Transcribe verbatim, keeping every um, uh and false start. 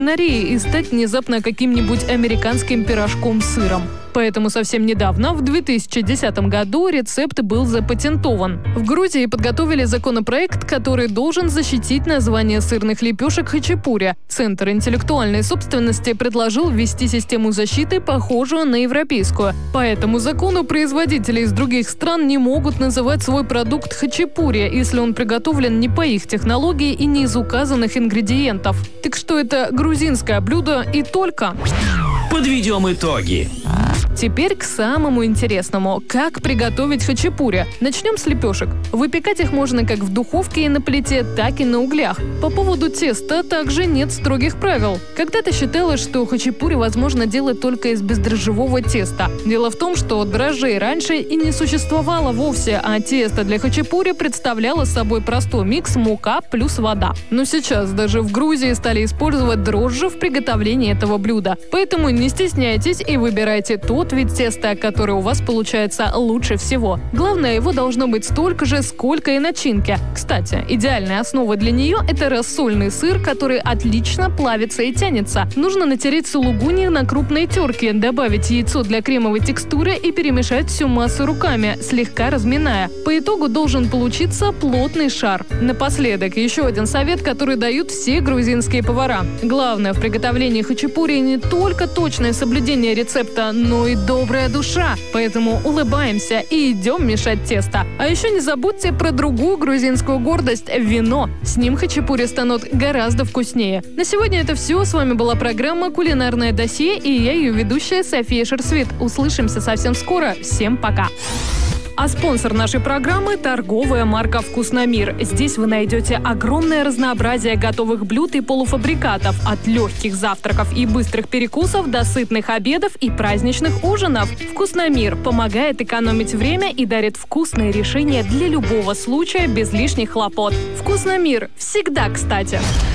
кулинарии и стать внезапно каким-нибудь американским пирожком с сыром. Поэтому совсем недавно, в две тысячи десятом году, рецепт был запатентован. В Грузии подготовили законопроект, который должен защитить название сырных лепешек хачапури. Центр интеллектуальной собственности предложил ввести систему защиты, похожую на европейскую. По этому закону производители из других стран не могут называть свой продукт хачапури, если он приготовлен не по их технологии и не из указанных ингредиентов. Так что это грузинское блюдо и только. Подведем итоги. Теперь к самому интересному. Как приготовить хачапури? Начнем с лепешек. Выпекать их можно как в духовке и на плите, так и на углях. По поводу теста также нет строгих правил. Когда-то считалось, что хачапури возможно делать только из бездрожжевого теста. Дело в том, что дрожжей раньше и не существовало вовсе, а тесто для хачапури представляло собой простой микс мука плюс вода. Но сейчас даже в Грузии стали использовать дрожжи в приготовлении этого блюда. Поэтому не стесняйтесь и выбирайте тот вид теста, который у вас получается лучше всего. Главное, его должно быть столько же, сколько и начинки. Кстати, идеальная основа для нее – это рассольный сыр, который отлично плавится и тянется. Нужно натереть сулугуни на крупной терке, добавить яйцо для кремовой текстуры и перемешать всю массу руками, слегка разминая. По итогу должен получиться плотный шар. Напоследок, еще один совет, который дают все грузинские повара. Главное в приготовлении хачапури не только точное соблюдение рецепта, но и добрая душа. Поэтому улыбаемся и идем мешать тесто. А еще не забудьте про другую грузинскую гордость – вино. С ним хачапури станут гораздо вкуснее. На сегодня это все. С вами была программа «Кулинарное досье» и я, ее ведущая София Шерсвит. Услышимся совсем скоро. Всем пока! А спонсор нашей программы – торговая марка «Вкусномир». Здесь вы найдете огромное разнообразие готовых блюд и полуфабрикатов, от легких завтраков и быстрых перекусов до сытных обедов и праздничных ужинов. «Вкусномир» помогает экономить время и дарит вкусные решения для любого случая без лишних хлопот. «Вкусномир» всегда кстати!